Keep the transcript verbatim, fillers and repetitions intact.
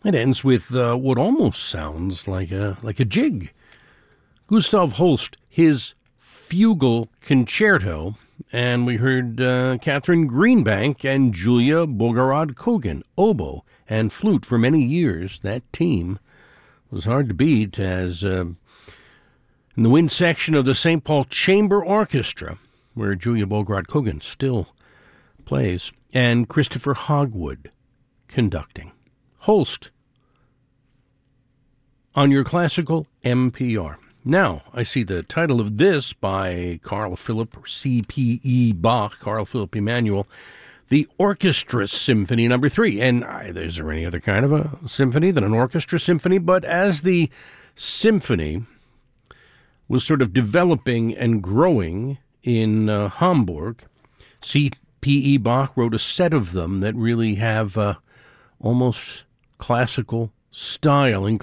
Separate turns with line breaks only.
It ends with uh, what almost sounds like a like a jig. Gustav Holst, his Fugal Concerto, and we heard uh, Catherine Greenbank and Julia Bogorod-Kogan, oboe and flute for many years. That team was hard to beat, as uh, in the wind section of the Saint Paul Chamber Orchestra, where Julia Bogorod-Kogan still plays, and Christopher Hogwood conducting. Holst on your classical N P R. Now, I see the title of this by Carl Philipp, or C P E Bach, Carl Philipp Emanuel, the Orchestra Symphony Number Three. And uh, is there any other kind of a symphony than an orchestra symphony? But as the symphony was sort of developing and growing in uh, Hamburg, C P E Bach wrote a set of them that really have uh, almost classical style,